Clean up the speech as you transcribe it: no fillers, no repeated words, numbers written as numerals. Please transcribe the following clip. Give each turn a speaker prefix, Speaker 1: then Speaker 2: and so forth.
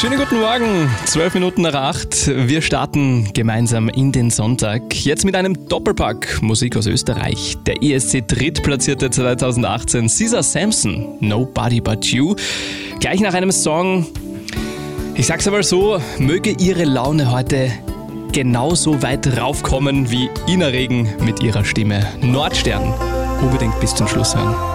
Speaker 1: Schönen guten Morgen, 12 Minuten nach 8. Wir starten gemeinsam in den Sonntag. Jetzt mit einem Doppelpack Musik aus Österreich. Der ESC Drittplatzierte 2018, Cesar Sampson, Nobody But You. Gleich nach einem Song, ich sag's einmal so, möge Ihre Laune heute genauso weit raufkommen wie Ina Regen mit ihrer Stimme. Nordstern, unbedingt bis zum Schluss hören.